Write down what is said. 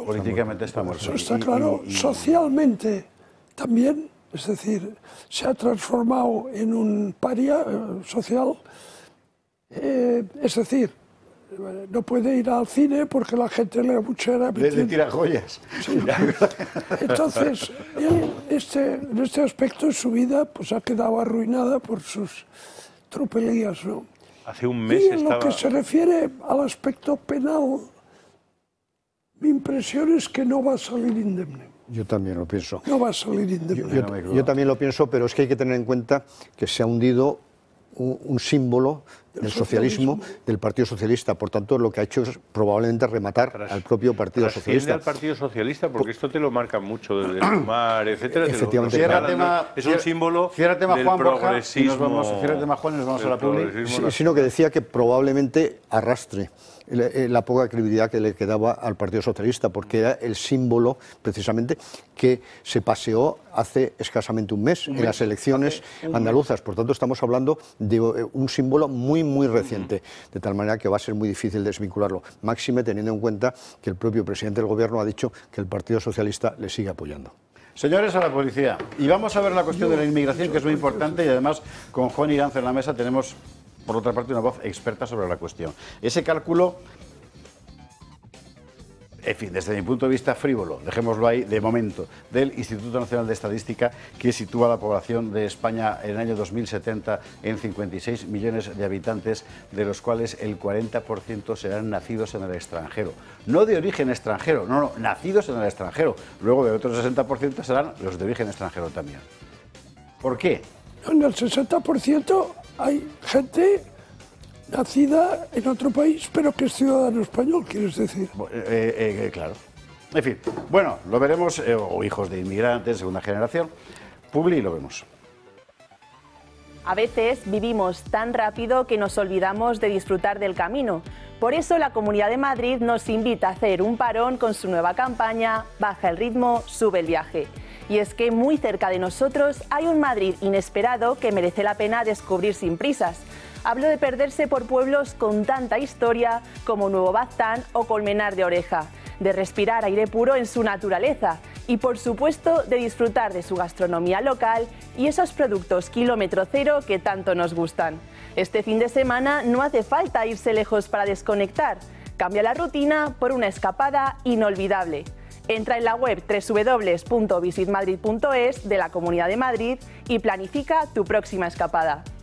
Políticamente está muerto. Eso está claro. Socialmente también, es decir, se ha transformado en un paria social. Es decir, no puede ir al cine porque la gente le da mucha gana. Le tira joyas. Sí. Entonces, él, en este aspecto, su vida pues, ha quedado arruinada por sus tropelías, ¿no? Hace un mes y en estaba... lo que se refiere al aspecto penal, mi impresión es que no va a salir indemne. Yo también lo pienso. No va a salir indemne. Yo también lo pienso, pero es que hay que tener en cuenta que se ha hundido un símbolo del socialismo, del Partido Socialista. Por tanto, lo que ha hecho es probablemente rematar al propio Partido Socialista. al Partido Socialista, porque esto te lo marca mucho desde Sumar, etcétera. Efectivamente. Es un símbolo del progresismo. Cierra tema, Juan, y nos vamos a la publi. Sino que decía que probablemente arrastre la poca credibilidad que le quedaba al Partido Socialista, porque era el símbolo, precisamente, que se paseó hace escasamente un mes en las elecciones andaluzas. Por tanto, estamos hablando de un símbolo muy reciente, de tal manera que va a ser muy difícil desvincularlo. Máxime teniendo en cuenta que el propio presidente del Gobierno ha dicho que el Partido Socialista le sigue apoyando. Señores, a la policía. Y vamos a ver la cuestión de la inmigración, que es muy importante, y además con Juan Iranzo en la mesa tenemos, por otra parte, una voz experta sobre la cuestión. Ese cálculo, en fin, desde mi punto de vista frívolo, dejémoslo ahí de momento, del Instituto Nacional de Estadística, que sitúa la población de España en el año 2070 en 56 millones de habitantes, de los cuales el 40% serán nacidos en el extranjero. No de origen extranjero, no, nacidos en el extranjero. Luego de otros 60% serán los de origen extranjero también. ¿Por qué? En el 60% hay gente nacida en otro país, pero que es ciudadano español, quieres decir. Claro. En fin, bueno, lo veremos, o hijos de inmigrantes, segunda generación. Publi, lo vemos. A veces vivimos tan rápido que nos olvidamos de disfrutar del camino. Por eso la Comunidad de Madrid nos invita a hacer un parón con su nueva campaña Baja el ritmo, sube el viaje. Y es que muy cerca de nosotros hay un Madrid inesperado que merece la pena descubrir sin prisas. Hablo de perderse por pueblos con tanta historia como Nuevo Baztán o Colmenar de Oreja, de respirar aire puro en su naturaleza y, por supuesto, de disfrutar de su gastronomía local y esos productos kilómetro cero que tanto nos gustan. Este fin de semana no hace falta irse lejos para desconectar. Cambia la rutina por una escapada inolvidable. Entra en la web www.visitmadrid.es de la Comunidad de Madrid y planifica tu próxima escapada.